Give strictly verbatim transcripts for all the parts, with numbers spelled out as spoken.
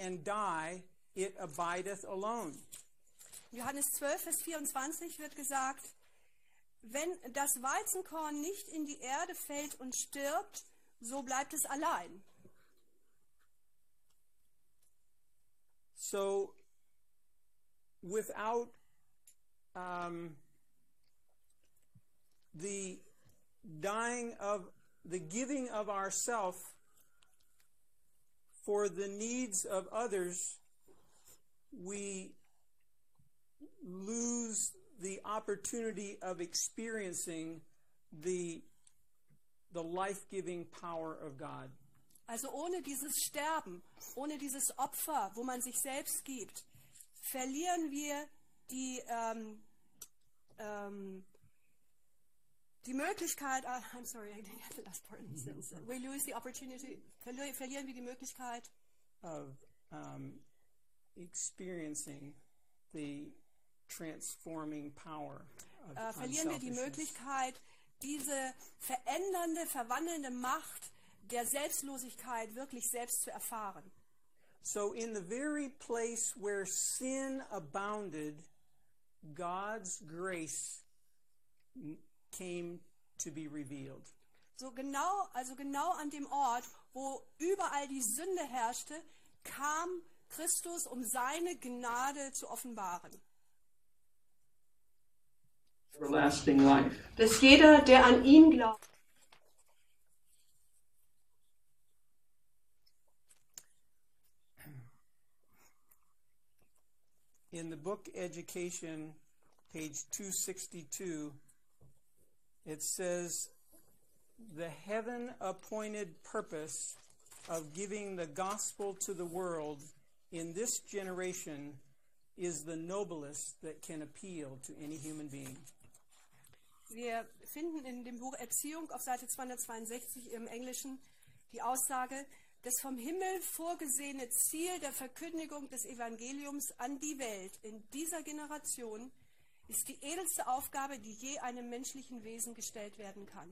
and die, it abideth alone. Johannes zwölf, Vers vierundzwanzig wird gesagt, wenn das Weizenkorn nicht in die Erde fällt und stirbt, so bleibt es allein. So, without um, the dying of, the giving of ourself for the needs of others, we lose the opportunity of experiencing the, the life-giving power of God. Also ohne dieses Sterben, ohne dieses Opfer, wo man sich selbst gibt, verlieren wir die, ähm, ähm, die Möglichkeit, uh, I'm sorry, I didn't get the last part of the sentence. We lose the opportunity, verli verlieren wir die Möglichkeit of um, experiencing the transforming power of äh, verlieren wir die unselfishness. Möglichkeit, diese verändernde, verwandelnde Macht der Selbstlosigkeit wirklich selbst zu erfahren. So in the very place where sin abounded, God's grace came to be revealed. So genau, also genau an dem Ort, wo überall die Sünde herrschte, kam Christus, um seine Gnade zu offenbaren. Everlasting life. Dass jeder, der an ihn glaubt, In the book Education, page two sixty-two, it says, the heaven-appointed purpose of giving the gospel to the world in this generation is the noblest that can appeal to any human being. wir finden in dem Buch Erziehung auf Seite zweihundertzweiundsechzig im Englischen die Aussage, das vom Himmel vorgesehene Ziel der Verkündigung des Evangeliums an die Welt in dieser Generation ist die edelste Aufgabe, die je einem menschlichen Wesen gestellt werden kann.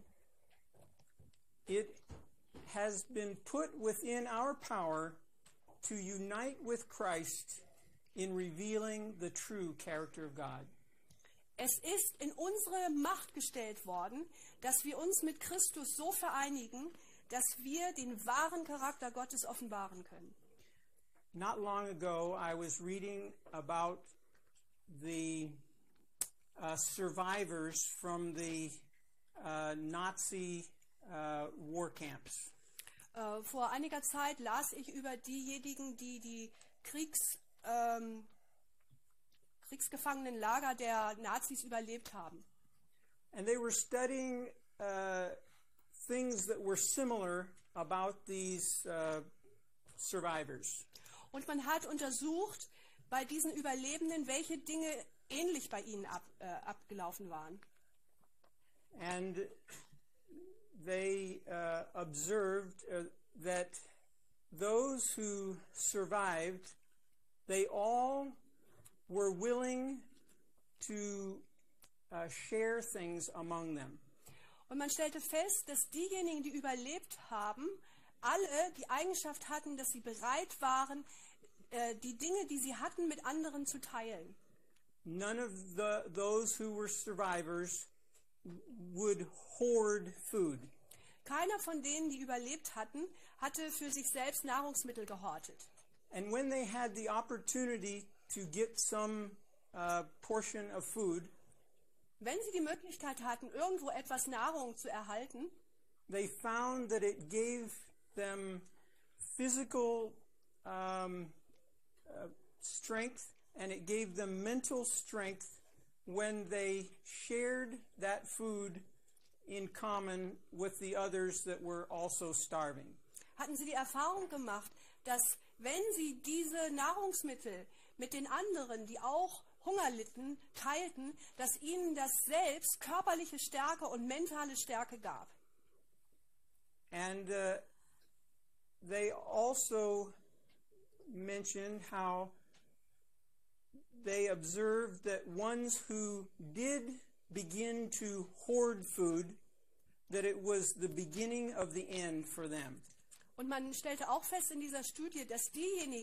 It has been put within our power to unite with Christ in revealing the true character of God. Es ist in unsere Macht gestellt worden, dass wir uns mit Christus so vereinigen, dass wir den wahren Charakter Gottes offenbaren können. Not long ago, I was reading about the uh, survivors from the uh, Nazi uh, war camps. Äh, vor einiger Zeit las ich über diejenigen, die die Kriegs, ähm, Kriegsgefangenenlager der Nazis überlebt haben. And they were studying uh, things that were similar about these uh, survivors. Und man hat untersucht bei diesen Überlebenden, welche Dinge ähnlich bei ihnen ab, äh, abgelaufen waren. And they uh, observed uh, that those who survived, they all were willing to uh, share things among them. Und man stellte fest, dass diejenigen, die überlebt haben, alle die Eigenschaft hatten, dass sie bereit waren, äh, die Dinge, die sie hatten, mit anderen zu teilen. None of the, those who were survivors would hoard food. Keiner von denen, die überlebt hatten, hatte für sich selbst Nahrungsmittel gehortet. And when they had the opportunity to get some uh, portion of food, Wenn sie die Möglichkeit hatten, irgendwo etwas Nahrung zu erhalten, they found that it gave them physical um, uh, strength and it gave them mental strength when they shared that food in common with the others that were also starving. hatten sie die Erfahrung gemacht, dass wenn sie diese Nahrungsmittel mit den anderen, die auch Hunger litten, teilten, dass ihnen das selbst körperliche Stärke und mentale Stärke gab. And uh, they also mentioned how they observed that ones who did begin to hoard food, that it was the beginning of the end for them. Und man stellte auch fest in dieser Studie, dass diejenigen,